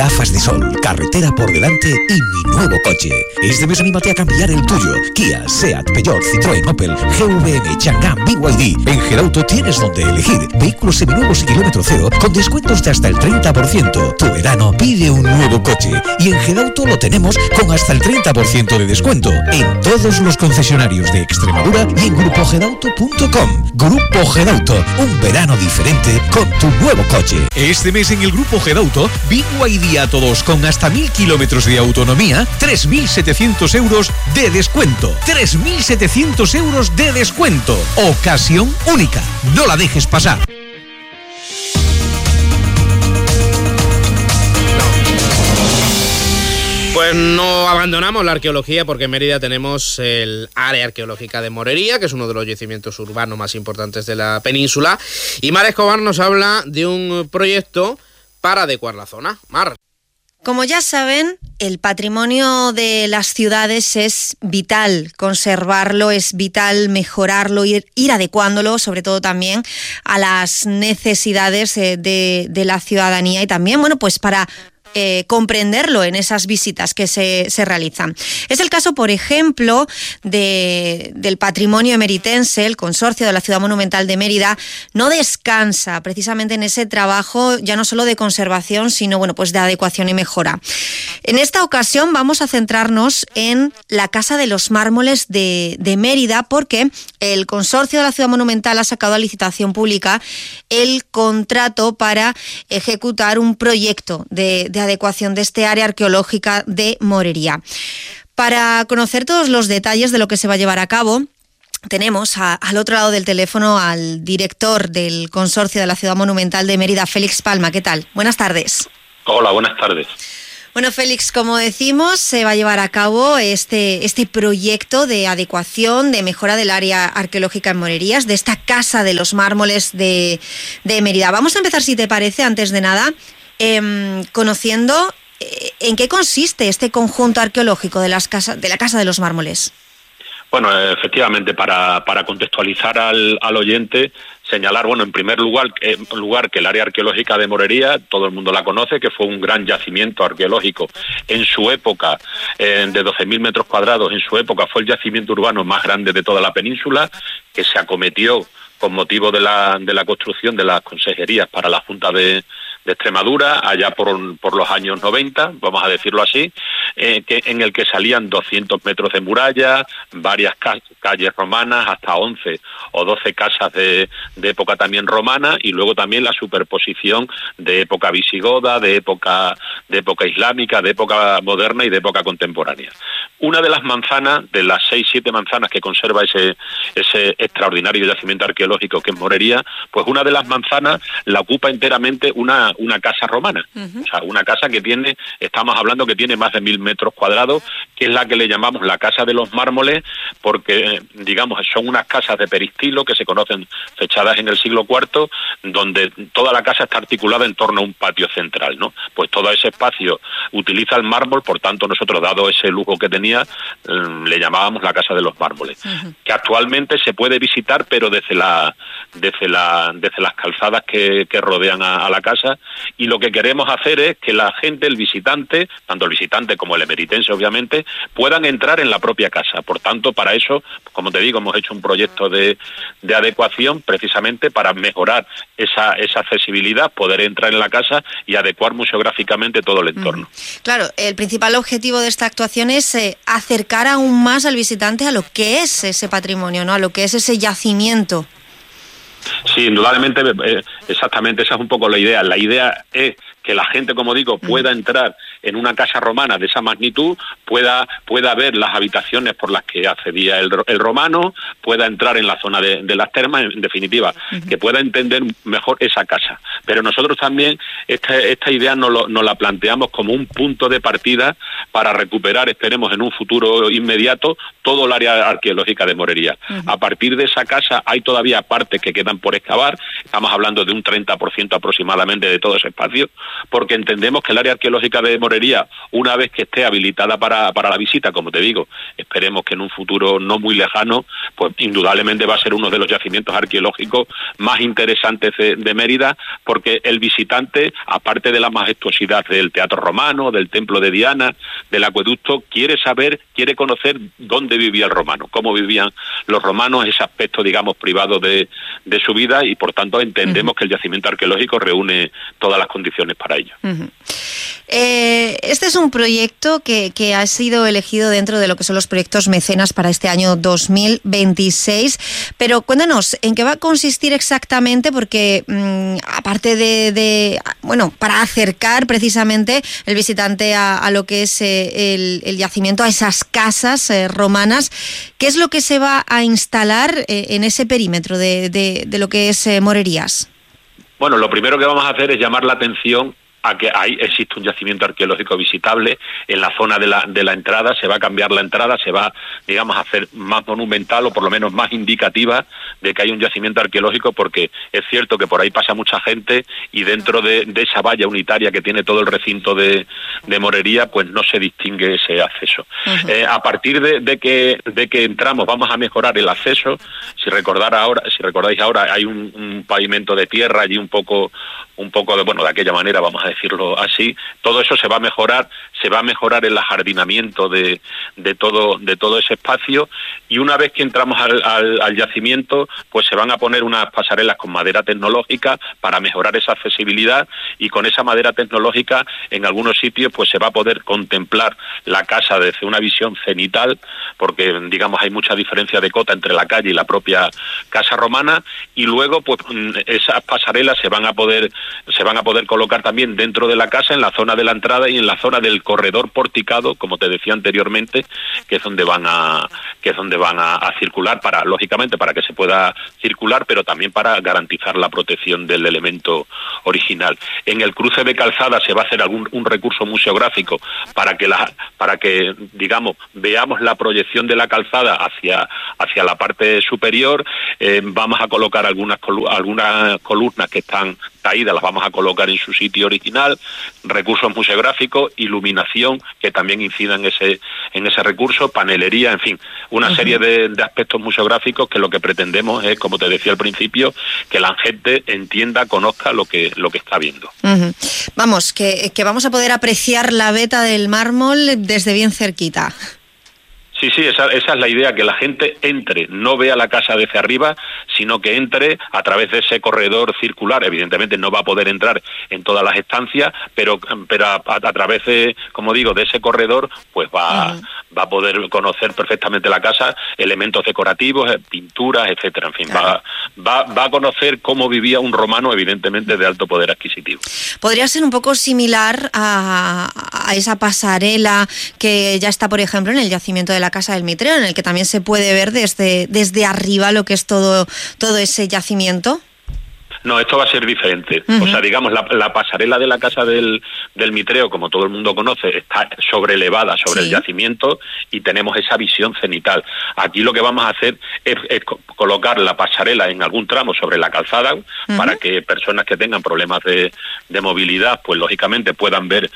gafas de sol, carretera por delante y mi nuevo coche. Este mes anímate a cambiar el tuyo. Kia, Seat, Peugeot, Citroën, Opel, GVM, Chang'an, BYD. En Gedauto tienes donde elegir vehículos seminuevos y kilómetro cero con descuentos de hasta el 30%. Tu verano pide un nuevo coche y en Gedauto lo tenemos con hasta el 30% de descuento en todos los concesionarios de Extremadura y en grupogedauto.com. Grupo Gedauto, un verano diferente con tu nuevo coche. Este mes en el Grupo Gedauto, BYD a todos con hasta 1000 kilómetros de autonomía, 3.700 euros de descuento. 3.700 euros de descuento. Ocasión única. No la dejes pasar. Pues no abandonamos la arqueología porque en Mérida tenemos el área arqueológica de Morería, que es uno de los yacimientos urbanos más importantes de la península. Y Mar Escobar nos habla de un proyecto para adecuar la zona. Mar. Como ya saben, el patrimonio de las ciudades es vital conservarlo, es vital mejorarlo, ir adecuándolo, sobre todo también a las necesidades de la ciudadanía y también, bueno, pues para comprenderlo en esas visitas que se realizan. Es el caso, por ejemplo, del patrimonio emeritense. El Consorcio de la Ciudad Monumental de Mérida no descansa precisamente en ese trabajo, ya no solo de conservación, sino bueno, pues de adecuación y mejora. En esta ocasión vamos a centrarnos en la Casa de los Mármoles de Mérida, porque el Consorcio de la Ciudad Monumental ha sacado a licitación pública el contrato para ejecutar un proyecto de adecuación de este área arqueológica de Morería. Para conocer todos los detalles de lo que se va a llevar a cabo, tenemos al otro lado del teléfono al director del Consorcio de la Ciudad Monumental de Mérida, Félix Palma. ¿Qué tal? Buenas tardes. Hola, buenas tardes. Bueno, Félix, como decimos, se va a llevar a cabo este proyecto de adecuación, de mejora del área arqueológica en Morerías, de esta Casa de los Mármoles de Mérida. Vamos a empezar, si te parece, antes de nada, conociendo en qué consiste este conjunto arqueológico de la Casa de los Mármoles. Bueno, efectivamente, para contextualizar al oyente, señalar, bueno, en primer lugar que el área arqueológica de Morería, todo el mundo la conoce, que fue un gran yacimiento arqueológico en su época, de 12.000 metros cuadrados, en su época fue el yacimiento urbano más grande de toda la península, que se acometió con motivo de la construcción de las consejerías para la Junta de Extremadura, allá por los años 90, vamos a decirlo así, en el que salían 200 metros de muralla, varias calles romanas, hasta 11 o 12 casas de época también romana, y luego también la superposición de época visigoda, de época islámica, de época moderna y de época contemporánea. Una de las manzanas, de las 6-7 manzanas que conserva ese extraordinario yacimiento arqueológico que es Morería, pues una de las manzanas la ocupa enteramente una casa romana. Uh-huh. O sea, una casa que estamos hablando que tiene más de 1.000 metros cuadrados, que es la que le llamamos la Casa de los Mármoles, porque, digamos, son unas casas de peristilo que se conocen, fechadas en el siglo IV, donde toda la casa está articulada en torno a un patio central, ¿no? Pues todo ese espacio utiliza el mármol, por tanto nosotros, dado ese lujo que tenía, le llamábamos la Casa de los Mármoles, uh-huh, que actualmente se puede visitar, pero desde las calzadas que rodean a la casa. Y lo que queremos hacer es que la gente, el visitante, tanto el visitante como el emeritense, obviamente, puedan entrar en la propia casa. Por tanto, para eso, como te digo, hemos hecho un proyecto de adecuación precisamente para mejorar esa accesibilidad, poder entrar en la casa y adecuar museográficamente todo el entorno. Claro, el principal objetivo de esta actuación es acercar aún más al visitante a lo que es ese patrimonio, ¿no? A lo que es ese yacimiento. Sí, indudablemente, exactamente, esa es un poco la idea. La idea es que la gente, como digo, pueda entrar en una casa romana de esa magnitud, pueda ver las habitaciones por las que accedía el romano, pueda entrar en la zona de las termas, en definitiva, que pueda entender mejor esa casa. Pero nosotros también esta idea nos la planteamos como un punto de partida para recuperar, esperemos en un futuro inmediato, todo el área arqueológica de Morería. A partir de esa casa hay todavía partes que quedan por excavar, estamos hablando de un 30% aproximadamente de todo ese espacio, porque entendemos que el área arqueológica de Morería, una vez que esté habilitada para la visita, como te digo, esperemos que en un futuro no muy lejano, pues indudablemente va a ser uno de los yacimientos arqueológicos más interesantes de Mérida, porque el visitante, aparte de la majestuosidad del Teatro Romano, del Templo de Diana, del acueducto, quiere conocer dónde vivía el romano, cómo vivían los romanos, ese aspecto, digamos, privado de su vida, y por tanto entendemos que el yacimiento arqueológico reúne todas las condiciones para ello. Este es un proyecto que ha sido elegido dentro de lo que son los proyectos mecenas para este año 2026, pero cuéntanos, ¿en qué va a consistir exactamente? Porque aparte de para acercar precisamente el visitante a lo que es el yacimiento, a esas casas romanas, ¿qué es lo que se va a instalar en ese perímetro de lo que es Morerías? Bueno, lo primero que vamos a hacer es llamar la atención a que ahí existe un yacimiento arqueológico visitable en la zona de la entrada. Se va a cambiar la entrada, se va, digamos, a hacer más monumental, o por lo menos más indicativa de que hay un yacimiento arqueológico, porque es cierto que por ahí pasa mucha gente y dentro de esa valla unitaria que tiene todo el recinto de Morería, pues no se distingue ese acceso. A partir de que entramos, vamos a mejorar el acceso. Si recordáis ahora, hay un pavimento de tierra allí un poco de aquella manera, vamos a decirlo así. Todo eso se va a mejorar el ajardinamiento de todo ese espacio, y una vez que entramos al yacimiento, pues se van a poner unas pasarelas con madera tecnológica para mejorar esa accesibilidad, y con esa madera tecnológica en algunos sitios pues se va a poder contemplar la casa desde una visión cenital, porque digamos hay mucha diferencia de cota entre la calle y la propia casa romana, y luego pues esas pasarelas se van a poder colocar también dentro de la casa, en la zona de la entrada y en la zona del corredor porticado, como te decía anteriormente, que es donde van a circular, lógicamente para que se pueda circular, pero también para garantizar la protección del elemento original. En el cruce de calzada se va a hacer un recurso museográfico para que digamos veamos la proyección de la calzada hacia la parte superior. Vamos a colocar algunas columnas que están caídas, las vamos a colocar en su sitio original, recursos museográficos, iluminación que también incida en ese recurso, panelería, en fin, una serie de aspectos museográficos que lo que pretendemos es, como te decía al principio, que la gente entienda, conozca lo que está viendo. Vamos, que vamos a poder apreciar la veta del mármol desde bien cerquita. Sí, esa es la idea, que la gente entre, no vea la casa desde arriba, sino que entre a través de ese corredor circular. Evidentemente no va a poder entrar en todas las estancias, pero a través de, como digo, de ese corredor, pues va a poder conocer perfectamente la casa, elementos decorativos, pinturas, etcétera. En fin, va a conocer cómo vivía un romano, evidentemente de alto poder adquisitivo. Podría ser un poco similar a esa pasarela que ya está, por ejemplo, en el yacimiento de la Casa del Mitreo, en el que también se puede ver desde arriba lo que es todo ese yacimiento. No, esto va a ser diferente. O sea, digamos, la pasarela de la Casa del Mitreo, como todo el mundo conoce, está sobrelevada sobre el yacimiento y tenemos esa visión cenital. Aquí lo que vamos a hacer es colocar la pasarela en algún tramo sobre la calzada para que personas que tengan problemas de movilidad, pues lógicamente puedan ver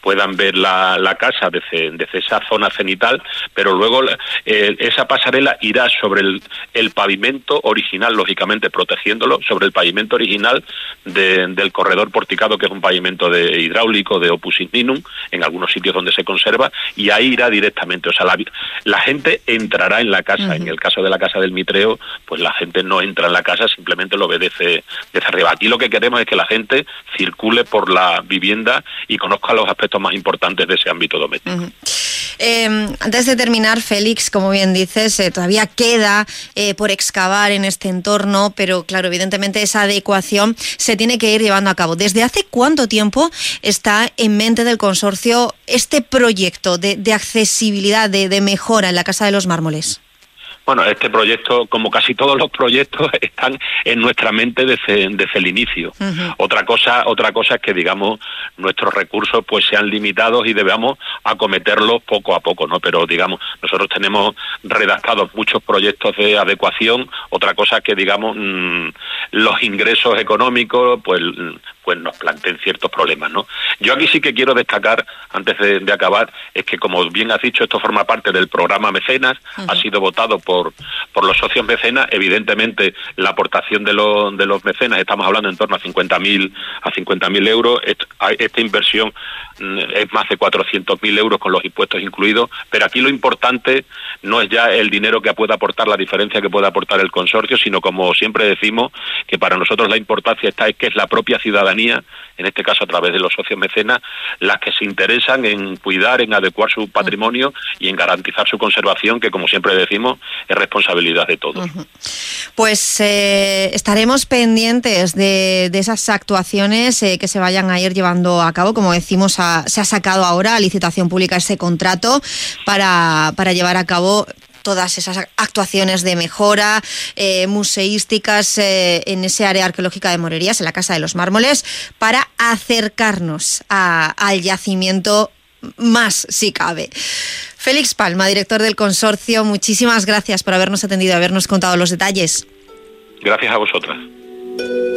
la casa desde esa zona cenital, pero luego esa pasarela irá sobre el pavimento original, lógicamente protegiéndolo, sobre el pavimento original del corredor porticado, que es un pavimento hidráulico de Opus Igninum, en algunos sitios donde se conserva, y ahí irá directamente. O sea, la gente entrará en la casa. En el caso de la Casa del Mitreo, pues la gente no entra en la casa, simplemente lo ve desde arriba. Aquí lo que queremos es que la gente circule por la vivienda y conozca los aspectos más importantes de ese ámbito doméstico. Antes de terminar, Félix, como bien dices, todavía queda por excavar en este entorno, pero claro, evidentemente esa adecuación se tiene que ir llevando a cabo. ¿Desde hace cuánto tiempo está en mente del consorcio este proyecto de accesibilidad, de mejora en la Casa de los Mármoles? Bueno, este proyecto, como casi todos los proyectos, están en nuestra mente desde el inicio. Uh-huh. Otra cosa es que, digamos, nuestros recursos pues sean limitados y debamos acometerlos poco a poco, ¿no? Pero, digamos, nosotros tenemos redactados muchos proyectos de adecuación. Otra cosa es que, digamos, los ingresos económicos pues nos planteen ciertos problemas, ¿no? Yo aquí sí que quiero destacar, antes de acabar, es que, como bien has dicho, esto forma parte del programa Mecenas, uh-huh. Ha sido votado por los socios mecenas. Evidentemente, la aportación de los mecenas, estamos hablando en torno a 50.000 euros. Esta inversión es más de 400.000 euros con los impuestos incluidos, pero aquí lo importante no es ya el dinero que pueda aportar, la diferencia que pueda aportar el consorcio, sino, como siempre decimos, que para nosotros la importancia está es que es la propia ciudadanía, en este caso a través de los socios mecenas, las que se interesan en cuidar, en adecuar su patrimonio y en garantizar su conservación, que, como siempre decimos, es responsabilidad de todos. Uh-huh. Pues estaremos pendientes de esas actuaciones que se vayan a ir llevando a cabo. Como decimos, se ha sacado ahora a licitación pública ese contrato para llevar a cabo todas esas actuaciones de mejora museísticas en ese área arqueológica de Morerías, en la Casa de los Mármoles, para acercarnos al yacimiento más, si cabe. Félix Palma, director del consorcio, muchísimas gracias por habernos atendido y habernos contado los detalles. Gracias a vosotras.